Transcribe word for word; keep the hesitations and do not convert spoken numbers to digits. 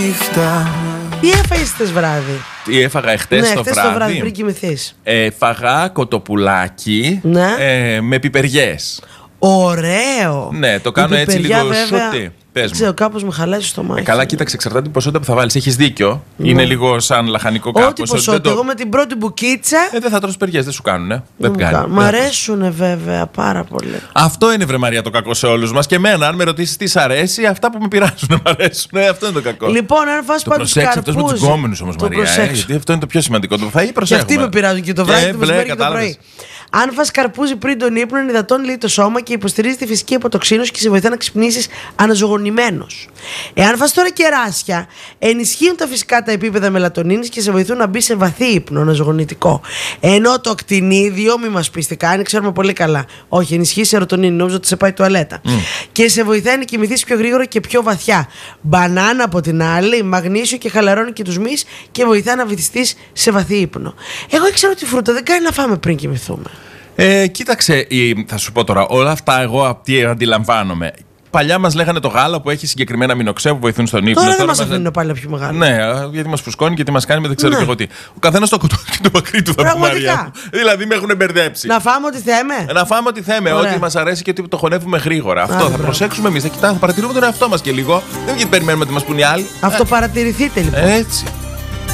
νύχτα. Τι έφαγες χτες βράδυ? Τι έφαγα εχθές ναι, το χτες βράδυ. το βράδυ πριν κοιμηθείς. Ε, φαγά κοτοπουλάκι ναι. ε, με πιπεριές. Ωραίο. Ναι, το κάνω έτσι λίγο σωτή. Δεν ξέρω, κάπως με χαλάσει το μάτι. Ε, καλά, κοίταξε, εξαρτάται την ποσότητα που θα βάλεις. Έχεις δίκιο. Ναι. Είναι λίγο σαν λαχανικό κάπως. Ό,τι ποσότητα. Το... Εγώ με την πρώτη μπουκίτσα. Ε, δεν θα τρως πιπεριές, δεν σου κάνουνε. Δεν δεν κάνει. Μ' αρέσουνε βέβαια πάρα πολύ. Αυτό είναι, βρε Μαρία, το κακό σε όλους μας. Και εμένα, αν με ρωτήσεις τι σ' αρέσει, αυτά που με πειράζουν μ' αρέσουν. Αυτό είναι το κακό. Λοιπόν, αν φας πάντως καρπούζι. Προσέξτε, αυτός με τους γκόμενους όμως, Μαρία. Ε, γιατί αυτό είναι το πιο σημαντικό. Το φαΐ προσέχουμε. Και αυτοί με πειράζουν και το βράδυ του μεσημέρι και το πρωί. Αν φας καρπούζι πριν τον ύπνο, ενυδατώνει λίγο το σώμα και υποστηρίζει τη φυσική αποτοξίνωση και σε βοηθά να ξυπνήσεις αναζωογονημένος. Εάν φας τώρα κεράσια, ενισχύουν τα φυσικά τα επίπεδα μελατονίνης και σε βοηθούν να μπει σε βαθύ ύπνο, αναζωογονητικό. Ενώ το ακτινίδιο, μη μας πεις τι κάνει, ξέρουμε πολύ καλά. Όχι, ενισχύει σερωτονίνη, νόμιζα ότι σε πάει τουαλέτα. Mm. Και σε βοηθάει να κοιμηθείς πιο γρήγορα και πιο βαθιά. Μπανάνα από την άλλη, μαγνήσιο και χαλαρώνει και τους μυς και βοηθά να βυθιστείς σε βαθύ ύπνο. Εγώ ήξερα ότι η φρούτα δεν κάνει να φάμε πριν κοιμηθούμε. Ε, κοίταξε, θα σου πω τώρα, όλα αυτά εγώ τι αντιλαμβάνομαι. Παλιά μας λέγανε το γάλα που έχει συγκεκριμένα αμινοξέα που βοηθούν στον ύπνο. Τώρα δεν μας αφήνουν πάλι πιο μεγάλο. Ναι, γιατί μας φουσκώνει και τι μας κάνει με δεν ξέρω ναι. και εγώ τι. Ο καθένας το κοτό και το μακρύ του θα πει, Μαρία. Δηλαδή με έχουν μπερδέψει. Να φάμε ό,τι θέμε. Να φάμε ό,τι θέμε, Ωραία. Ό,τι μας αρέσει και ότι το χωνεύουμε γρήγορα. Αυτό Α, θα προσέξουμε εμείς. Θα κοιτάμε, θα παρατηρούμε τον εαυτό μας και λίγο. Δεν γιατί περιμένουμε ότι μας πούν οι άλλοι. Αυτοπαρατηρηθείτε λοιπόν. Έτσι.